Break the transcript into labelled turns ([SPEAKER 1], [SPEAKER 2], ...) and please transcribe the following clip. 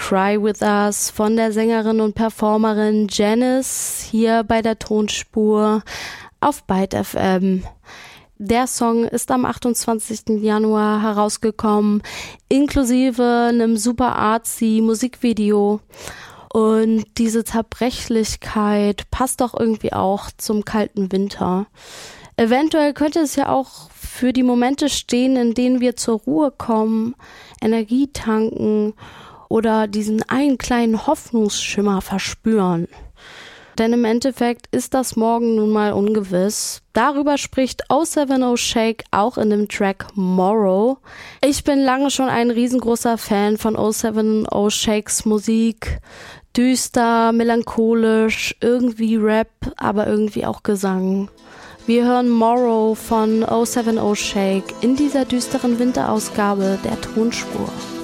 [SPEAKER 1] Cry With Us von der Sängerin und Performerin Janice hier bei der Tonspur auf Byte FM. Der Song ist am 28. Januar herausgekommen, inklusive einem super artsy Musikvideo. Und diese Zerbrechlichkeit passt doch irgendwie auch zum kalten Winter. Eventuell könnte es ja auch für die Momente stehen, in denen wir zur Ruhe kommen, Energie tanken oder diesen einen kleinen Hoffnungsschimmer verspüren. Denn im Endeffekt ist das Morgen nun mal ungewiss. Darüber spricht 070 Shake auch in dem Track Morrow. Ich bin lange schon ein riesengroßer Fan von 070 Shakes Musik. Düster, melancholisch, irgendwie Rap, aber irgendwie auch Gesang. Wir hören Morrow von 070 Shake in dieser düsteren Winterausgabe der Tonspur.